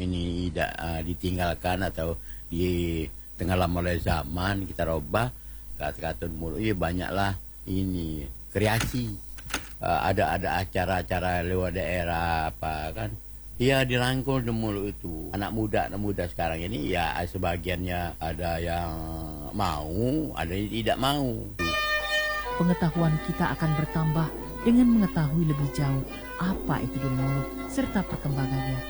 ini tidak ditinggalkan atau di tenggelam oleh zaman, kita robah kata-kata mulu. Iya banyaklah ini kreasi. Ada acara-acara lewat daerah apa kan. Iya dirangkul mulu itu. Anak muda sekarang ini ya sebagiannya ada yang mau, ada yang tidak mau. Pengetahuan kita akan bertambah dengan mengetahui lebih jauh apa itu Dumuluk serta perkembangannya.